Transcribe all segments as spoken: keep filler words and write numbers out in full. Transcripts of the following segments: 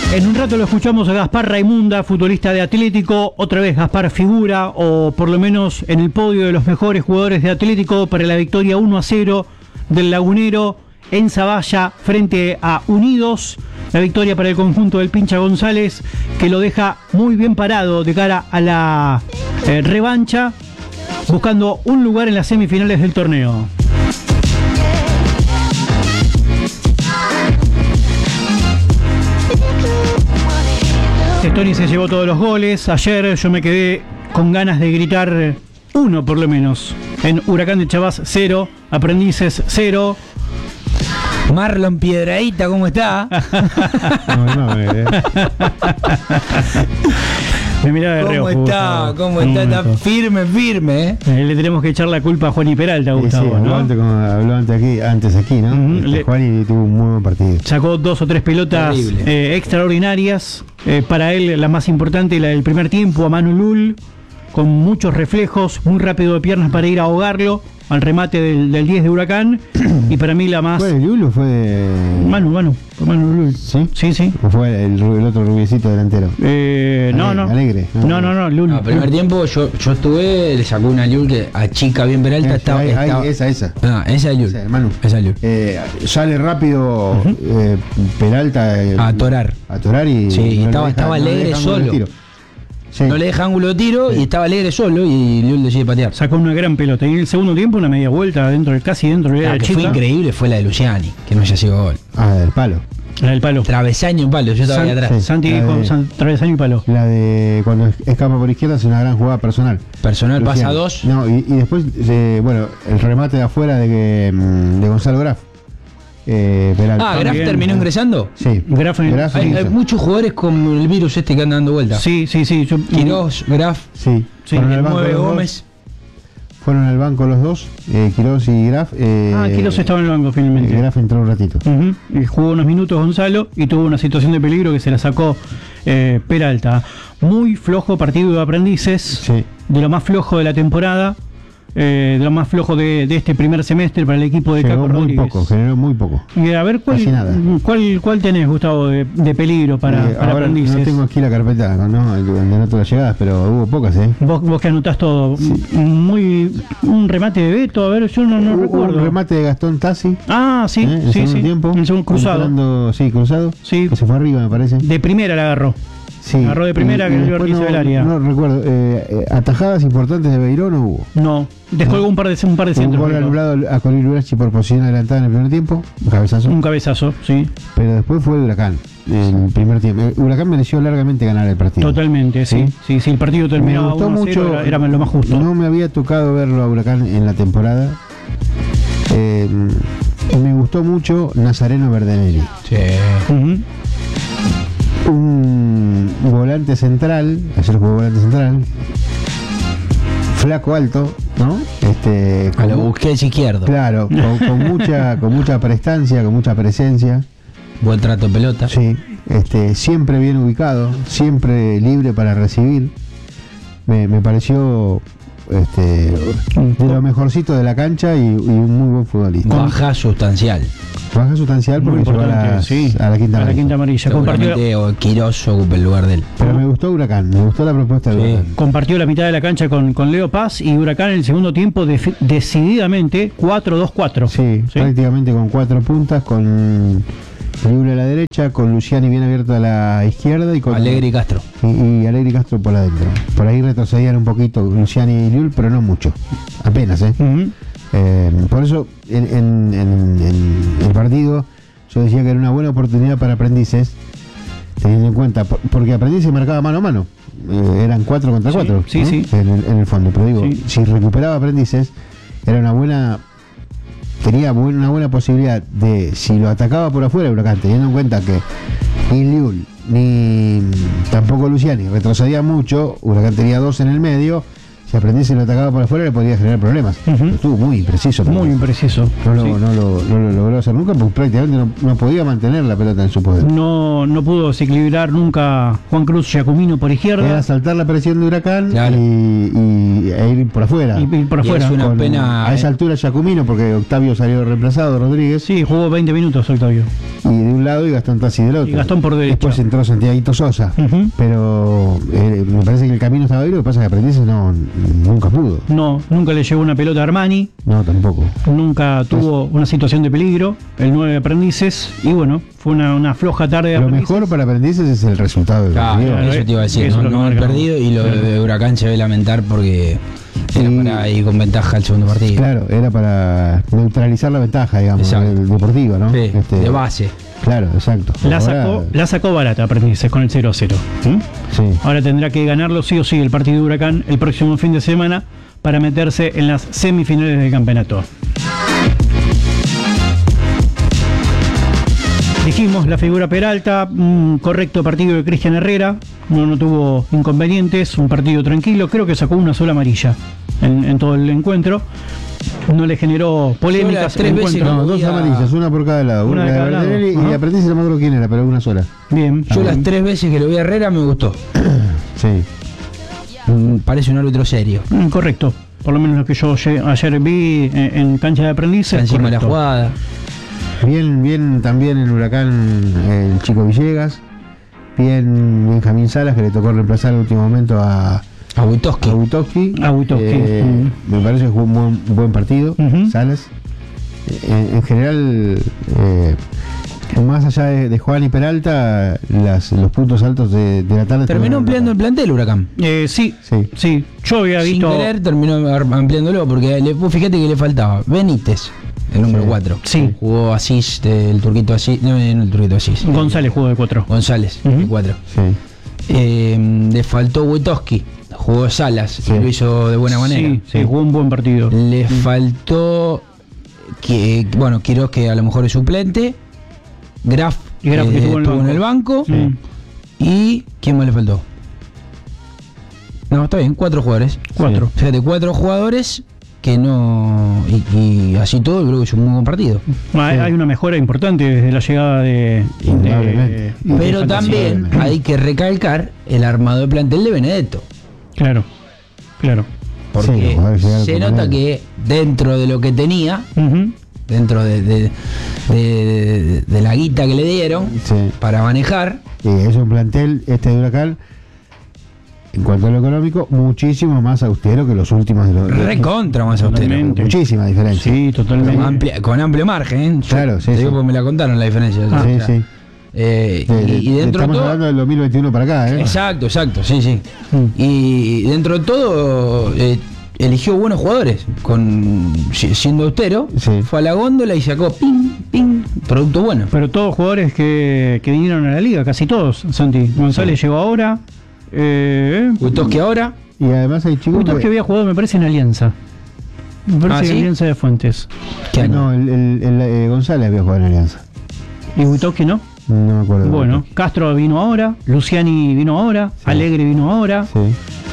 En un rato lo escuchamos a Gaspar Raimunda, futbolista de Atlético. Otra vez Gaspar figura, o por lo menos en el podio de los mejores jugadores de Atlético para la victoria uno a cero del Lagunero en Zavalla frente a Unidos. La victoria para el conjunto del Pincha González, que lo deja muy bien parado de cara a la eh, revancha, buscando un lugar en las semifinales del torneo. Tony se llevó todos los goles. Ayer yo me quedé con ganas de gritar uno por lo menos. En Huracán de Chavás cero, Aprendices cero. Marlon Piedradita, ¿cómo está? No, no, eh. Me miraba de ¿Cómo reojo, está? Gustavo. ¿Cómo está? Está firme, firme, ¿eh? Eh, Le tenemos que echar la culpa a Juan y Peralta, Gustavo, Sí, sí, habló ¿no? antes, como habló antes aquí, antes aquí, ¿no? Ujú, Este, le- Juan y tuvo un muy buen partido. Sacó dos o tres pelotas Terrible. eh, extraordinarias. Eh, para él, la más importante, la del primer tiempo, a Manu Lul, con muchos reflejos, muy rápido de piernas para ir a ahogarlo al remate del, del diez de Huracán. Y para mí la más... ¿Fue de Lulu o fue de... Manu, Manu, fue Manu Lul. ¿Sí? Sí, sí. ¿O fue el, el otro rubiecito delantero? Eh, no, no. Alegre. No, no, no, Lul. No, primer tiempo yo, yo estuve, le sacó una Lul que a chica bien Peralta. Eh, Estaba, ahí, ahí, estaba- esa, esa. Ah, esa es Lul. Esa, Manu. Esa es Lul. Eh, sale rápido eh, Peralta eh, A atorar. a atorar y Sí, no le estaba- estaba no le alegre deja ángulo de solo. tiro. Sí. No le deja ángulo de tiro Sí. y estaba alegre solo y Lul decide patear. Sacó una gran pelota. Y en el segundo tiempo una media vuelta dentro del, casi dentro de La la que chica. fue increíble fue la de Luciani, que no haya sido gol. Ah, del palo. La del palo. Travesaño en palo, yo estaba ahí San- atrás. sí. Santi La con de- San- travesaño y palo. La de cuando escapa por izquierda es una gran jugada personal. Personal pasa Luciano. dos. No, y, y después, eh, bueno, el remate de afuera de, que, mm, de Gonzalo Graf. Eh, Peralta. Ah, Graf También. terminó ingresando. Sí. Graf en- Graf Hay, hizo. hay muchos jugadores con el virus este que andan dando vueltas. Sí, sí, sí. Yo, Quirós, Graf, Sí. Sí, fueron, el al banco nueve los dos. Gómez. Fueron al banco los dos, eh, Quirós y Graf. Eh, Ah, Quirós estaba en el banco eh, finalmente. Graf entró un ratito. Ujú. Y jugó unos minutos Gonzalo y tuvo una situación de peligro que se la sacó eh, Peralta. Muy flojo partido de Aprendices, Sí. de lo más flojo de la temporada, eh, de lo más flojo de, de este primer semestre para el equipo de Generó Caco muy Rodríguez. poco, generó muy poco. Y a ver, ¿cuál, Casi nada. cuál, cuál tenés, Gustavo, de, de peligro para, Eh, para ahora Aprendices? no tengo aquí la carpeta, no, donde anoto las llegadas, pero hubo pocas, ¿eh? Vos, vos que anotás todo. Muy Un remate de Beto, a ver, yo no, no Hubo recuerdo. un remate de Gastón Tassi. Ah, sí, ¿eh? En el sí, segundo sí. tiempo. En el segundo cruzado. Entrando, sí, cruzado. Sí. Que se fue arriba, me parece. De primera la agarró. Sí. agarró de primera, Y- que y no después iba al no, del área. no recuerdo. Eh, eh, atajadas importantes de Beiró no hubo. No, descolgó un par de, un par de Un centros. gol Beto. anulado a Colín Lurachi por posición adelantada en el primer tiempo, un cabezazo. Un cabezazo, sí. Pero después fue Huracán en el primer tiempo. Eh, Huracán mereció largamente ganar el partido. Totalmente, sí. Sí, Sí. sí, el partido Me terminaba gustó uno a cero, mucho. era, era lo más justo. No me había tocado verlo a Huracán en la temporada. Eh, me gustó mucho Nazareno Verdenelli. Sí. Ujú. Un volante central, ayer jugó volante central, flaco alto, ¿no? Este, A lo con- Busquets izquierdo. claro, con, con mucha, con mucha prestancia, con mucha presencia, Buen trato de pelota. sí, este, siempre bien ubicado, siempre libre para recibir. Me, me pareció este, de lo mejorcito de la cancha y, y un muy buen futbolista. Baja sustancial. Baja sustancial Muy porque llegó a, importante, las- sí. a la quinta A la amarilla. quinta amarilla. Compartió, Seguramente o Quirós ocupa el lugar de él. Pero me gustó Huracán, me gustó la propuesta de Sí. Huracán. compartió la mitad de la cancha con, con Leo Paz y Huracán en el segundo tiempo def- decididamente cuatro dos cuatro. Sí, prácticamente con cuatro puntas, con Libre a la derecha, con Luciani bien abierto a la izquierda y con Alegre y Castro. y, y Alegre y Castro por adentro. Por ahí retrocedían un poquito Luciani y Liul, pero no mucho, apenas, ¿eh? Ujú. Eh, por eso en, en- en- en el partido yo decía que era una buena oportunidad para Aprendices, teniendo en cuenta, por- porque Aprendices marcaba mano a mano, eh, eran cuatro contra Sí, cuatro, sí, ¿no? sí. En, el, en el fondo, pero digo, Sí. si recuperaba Aprendices, era una buena, tenía bu- una buena posibilidad de, si lo atacaba por afuera Huracán, teniendo en cuenta que ni Liul ni tampoco Luciani retrocedía mucho, Huracán tenía dos en el medio, si Aprendiz lo atacaba por afuera le podía generar problemas. Ujú. Estuvo muy impreciso. Muy impreciso. No lo, Sí. no, lo, no lo logró hacer nunca porque prácticamente no, no podía mantener la pelota en su poder. No, no pudo desequilibrar nunca Juan Cruz Giacomino por Era izquierda. saltar la presión de Huracán Claro. y, y- e ir por afuera. Y, y por Y afuera. es una Con- pena, a esa eh. altura Giacomino, porque Octavio salió reemplazado, Rodríguez, Sí, jugó veinte minutos Octavio. y de un lado y Gastón Tassi del otro. Y Gastón por derecha. Después entró Santiaguito Sosa. Ujú. Pero eh, me parece que el camino estaba ahí, lo que pasa es que Aprendices no, nunca pudo. No, nunca le llegó una pelota a Armani. No, tampoco. Nunca tuvo una situación de peligro. El nueve de Aprendices. Y bueno, fue una, una floja tarde de Lo Aprendices. mejor para Aprendices es el resultado del Claro, partido. claro, eso te iba a decir, eso no, es lo que no haber marca. perdido y lo Claro. de Huracán se ve lamentar porque era Sí. para ir con ventaja al segundo partido. Claro, era para neutralizar la ventaja, digamos, Exacto. del deportivo, ¿no? Sí, Este, de base. Claro, exacto. La Ahora, sacó, la sacó barata Aprendices con el cero a cero. ¿Mm? Sí. Ahora tendrá que ganarlo sí o sí el partido de Huracán el próximo fin de semana para meterse en las semifinales del campeonato. Dijimos la figura Peralta, un correcto partido de Cristian Herrera, no, no tuvo inconvenientes, un partido tranquilo, creo que sacó una sola amarilla en, en todo el encuentro, no le generó polémicas tres el veces encuentro. No, Voy dos a- amarillas, una por cada lado. Una Una, de de cada lado. Verdelli y Ajá. Aprendices no me acuerdo quién era, pero una sola. Bien, Yo las tres veces que lo vi a Herrera me gustó. Sí. Mm, Parece un árbitro serio. Mm, correcto, por lo menos lo que yo ayer, ayer vi en, en cancha de Aprendices. Está encima de la correcto. jugada. Bien, bien también en Huracán el chico Villegas. Bien Benjamín Salas, que le tocó reemplazar en el último momento a, A Witowski. a Witowski. A Witowski, Eh, mm. Me parece que jugó un buen, un buen partido, Ujú. Salas. En, en general, eh, más allá de, de Juan y Peralta, las, los puntos altos de, de la tarde. Terminó estuvieron en ampliando el plantel Huracán. Eh, sí, Sí. sí, yo había Sin visto... querer terminó ar- ampliándolo porque le, vos fíjate que le faltaba Benítez, el número Sí. cuatro. Sí. Jugó Asís, el turquito Asís. No, no el turquito Asís. González jugó de cuatro. González, Ujú. el cuatro. Sí. Eh, le faltó Witowski. Jugó Salas Sí. y lo hizo de buena manera. Sí, sí, jugó un buen partido. Le faltó que bueno, Quiroz, que a lo mejor es suplente. Graf, Y Graf, que eh, estuvo en el estuvo en el banco. Sí. Y ¿quién más le faltó? No, está bien, cuatro jugadores. Cuatro. Fíjate, cuatro jugadores que no. Y, y así todo, yo creo que es un muy buen partido. Hay, Sí. hay una mejora importante desde la llegada de... Indudablemente. de- Y Pero falta también siempre. hay que recalcar el armado de plantel de Benedetto. Claro, claro. Sí, los Porque jugadores llegaron se con nota él. que dentro de lo que tenía, Ujú. dentro de, de- de- de- de la guita que le dieron Sí. para manejar, Sí, es un plantel, este de Huracán, en cuanto a lo económico, muchísimo más austero que los últimos de los. recontra más austero. Totalmente. Muchísima diferencia. Sí, totalmente. Con, amplia- con amplio margen, ¿eh? Yo Claro, sí, te digo sí. porque me la contaron la diferencia. Ah. O Sí, sea, sí. eh, De- de- y, y dentro de estamos todo. hablando del dos mil veintiuno para acá, ¿eh? Exacto, exacto, sí, sí. Mm. Y dentro de todo, eh, eligió buenos jugadores. Con si- siendo austero, Sí. fue a la góndola y sacó ping, ping, producto bueno. Pero todos jugadores que, que vinieron a la liga, casi todos, Santi. González llegó ahora. Eh, Witowski ahora. Y además hay chicos Gustavo que que. había jugado, me parece, en Alianza. Me parece Ah, que ¿sí? en Alianza de Fuentes. ¿Qué año? No, el, el- el, eh, González había jugado en Alianza. Y Witowski no. No me acuerdo. Bueno, Castro vino ahora, Luciani vino ahora, Sí. Alegre vino ahora, Sí.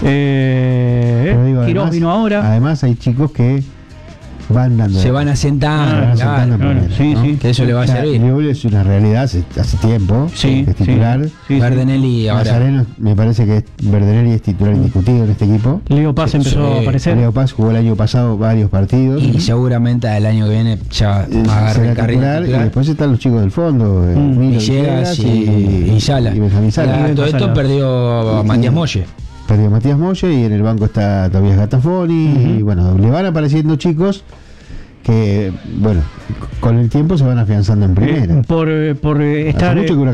eh, Pero digo, Quiroz además- vino ahora. Además hay chicos que van dando. Se van asentando, se van Ah, asentando en claro, primera, sí, ¿no? sí. que eso le va a O sea, servir. Lioble es una realidad hace, hace tiempo. Sí, es titular. sí, sí, sí. Gardenelli ahora. Nazareno, me parece que es- Verdenelli es titular indiscutido en este equipo. Leo Paz Sí, empezó sí. a aparecer. Leo Paz jugó el año pasado varios partidos. Y seguramente el año que viene ya Eh, agarra será el carril titular, titular. y después están los chicos del fondo, eh, Mm, Milo Villegas y, Villegas y Sala. y Benjamín Sala. Ah, todo esto Sala. perdió a Y- Matías y- Molle. Perdió Matías Molle y en el banco está Tobias Gatafoni. Ujú. Y bueno, le van apareciendo chicos que, bueno, con el tiempo se van afianzando en primera. Eh, por, eh, por eh, Hace estar mucho eh, que